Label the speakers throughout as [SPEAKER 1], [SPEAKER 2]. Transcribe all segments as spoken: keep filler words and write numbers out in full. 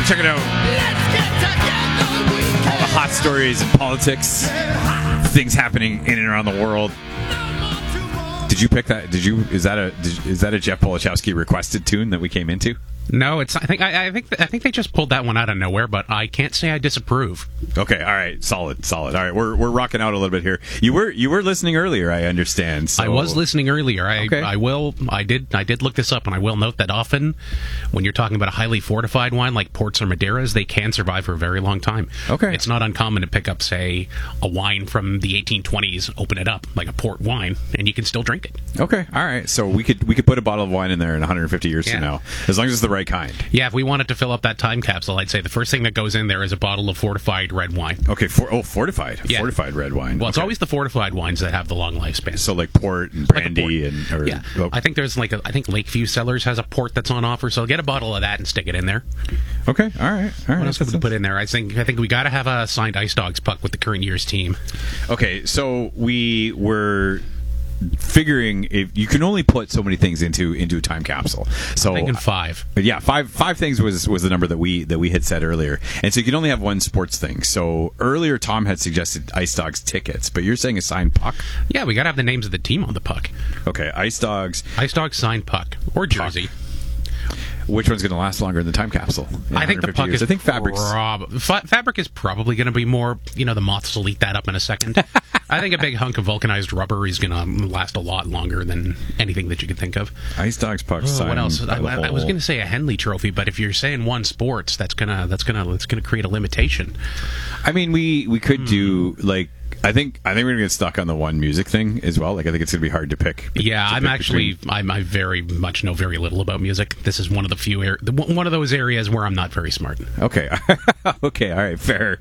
[SPEAKER 1] checking out all the hot stories in politics, things happening in and around the world. Did you pick that? Did you? Is that a? Did, is that a Jeff Polachowski requested tune that we came into?
[SPEAKER 2] No, it's. I think. I, I think. I think they just pulled that one out of nowhere. But I can't say I disapprove.
[SPEAKER 1] Okay. All right. Solid. Solid. All right. We're we're rocking out a little bit here. You were you were listening earlier. I understand. So.
[SPEAKER 2] I was listening earlier. I
[SPEAKER 1] okay.
[SPEAKER 2] I will. I did. I did look this up, and I will note that often, when you're talking about a highly fortified wine like ports or Madeiras, they can survive for a very long time.
[SPEAKER 1] Okay.
[SPEAKER 2] It's not uncommon to pick up, say, a wine from the eighteen twenties, open it up like a port wine, and you can still drink it.
[SPEAKER 1] Okay. All right. So we could we could put a bottle of wine in there in one hundred fifty years
[SPEAKER 2] yeah.
[SPEAKER 1] from now, as long as it's the right kind.
[SPEAKER 2] Yeah. If we wanted to fill up that time capsule, I'd say the first thing that goes in there is a bottle of fortified red wine.
[SPEAKER 1] Okay, for, oh, fortified,
[SPEAKER 2] yeah.
[SPEAKER 1] fortified red wine.
[SPEAKER 2] Well, it's
[SPEAKER 1] okay.
[SPEAKER 2] always the fortified wines that have the long lifespan.
[SPEAKER 1] So, like port and brandy,
[SPEAKER 2] like
[SPEAKER 1] and or,
[SPEAKER 2] yeah.
[SPEAKER 1] Oh.
[SPEAKER 2] I think there's like a, I think Lakeview Cellars has a port that's on offer. So get a bottle of that and stick it in there.
[SPEAKER 1] Okay, all right, all right.
[SPEAKER 2] What else could we put in there? I think I think we got to have a signed Ice Dogs puck with the current year's team.
[SPEAKER 1] Okay, so we were figuring if you can only put so many things into into a time capsule. So
[SPEAKER 2] I'm thinking five.
[SPEAKER 1] Yeah, five five things was was the number that we that we had said earlier. And so you can only have one sports thing. So earlier Tom had suggested Ice Dogs tickets, but you're saying a signed puck?
[SPEAKER 2] Yeah, we got to have the names of the team on the puck.
[SPEAKER 1] Okay, Ice Dogs.
[SPEAKER 2] Ice Dogs signed puck or jersey.
[SPEAKER 1] Puck. Which one's going to last longer in the time capsule?
[SPEAKER 2] I think the puck
[SPEAKER 1] years?
[SPEAKER 2] is.
[SPEAKER 1] I think fabric.
[SPEAKER 2] Prob- fa- fabric is probably going to be more. You know, the moths will eat that up in a second. I think a big hunk of vulcanized rubber is going to last a lot longer than anything that you could think of.
[SPEAKER 1] Ice Dogs puck.
[SPEAKER 2] Oh, what else? I, I was going to say a Henley Trophy, but if you're saying one sports, that's gonna that's gonna that's gonna create a limitation.
[SPEAKER 1] I mean, we we could
[SPEAKER 2] hmm.
[SPEAKER 1] do like. I think I think we're gonna get stuck on the one music thing as well. Like I think it's gonna be hard to pick.
[SPEAKER 2] Yeah,
[SPEAKER 1] to
[SPEAKER 2] I'm
[SPEAKER 1] pick
[SPEAKER 2] actually
[SPEAKER 1] between.
[SPEAKER 2] I'm, I very much know very little about music. This is one of the few er- one of those areas where I'm not very smart.
[SPEAKER 1] Okay, okay, all right, fair.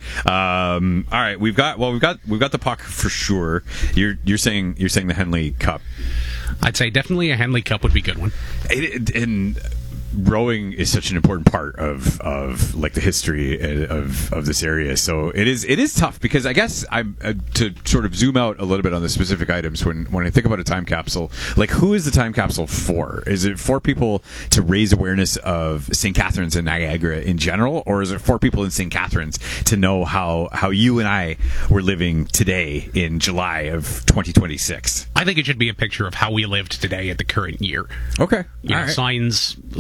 [SPEAKER 1] Um, all right, we've got well, we've got we've got the puck for sure. You're you're saying you're saying the Henley Cup.
[SPEAKER 2] I'd say definitely a Henley Cup would be a good one.
[SPEAKER 1] It, it, and rowing is such an important part of, of like the history of, of this area. So it is it is tough because I guess I'm uh, to sort of zoom out a little bit on the specific items when, when I think about a time capsule. Like, who is the time capsule for? Is it for people to raise awareness of Saint Catharines and Niagara in general, or is it for people in Saint Catharines to know how how you and I were living today in July of twenty twenty-six?
[SPEAKER 2] I think it should be a picture of how we lived today at the current year.
[SPEAKER 1] Okay,
[SPEAKER 2] You know,
[SPEAKER 1] all right.
[SPEAKER 2] signs